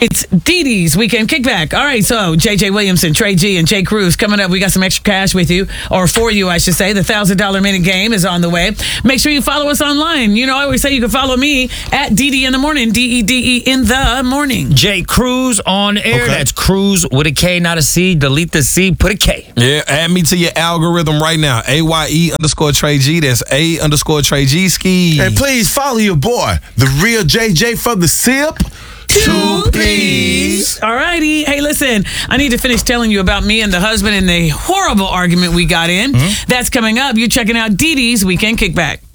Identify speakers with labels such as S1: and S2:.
S1: It's Dee Dee's Weekend Kickback. All right, so JJ Williamson, Trey G, and Jay Cruz coming up. We got some extra cash with you, or for you, I should say. The $1,000 minute game is on the way. Make sure you follow us online. You know, I always say you can follow me at DD in the morning, DEDE in the morning.
S2: Jay Cruz on air.
S3: Okay.
S2: That's Cruz with a K, not a C. Delete the C, put a K.
S3: Yeah, add me to your algorithm right now. AYE_Trey G. That's A_Trey G ski.
S4: And please follow your boy, the real JJ from the SIP.
S1: Two please. All righty. Hey, listen, I need to finish telling you about me and the husband and the horrible argument we got in. That's coming up. You're checking out Dee Dee's Weekend Kickback.